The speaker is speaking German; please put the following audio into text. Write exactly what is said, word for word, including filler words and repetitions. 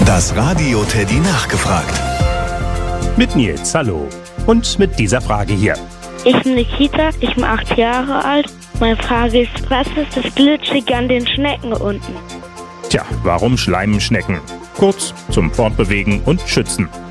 Das Radio Teddy nachgefragt. Mit Nils, hallo. Und mit dieser Frage hier. Ich bin Nikita, ich bin acht Jahre alt. Meine Frage ist, was ist das Glitschige an den Schnecken unten? Tja, warum schleimen Schnecken? Kurz, zum Fortbewegen und Schützen.